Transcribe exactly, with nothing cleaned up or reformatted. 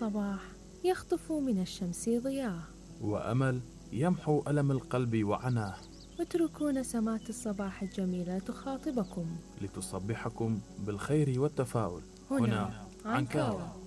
صباح يخطف من الشمس ضياء، وأمل يمحو ألم القلب وعناه، واتركوا نسمات الصباح الجميلة تخاطبكم لتصبحكم بالخير والتفاؤل. هنا عنكاوة.